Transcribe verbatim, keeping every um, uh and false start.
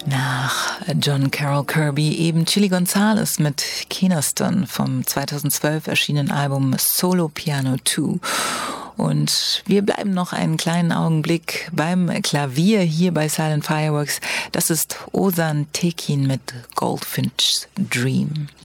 Nach John Carroll Kirby eben Chili Gonzales mit Keniston vom zweitausendzwölf erschienenen Album Solo Piano zwei. Und wir bleiben noch einen kleinen Augenblick beim Klavier hier bei Silent Fireworks. Das ist Ozan Tekin mit Goldfinch's Dream.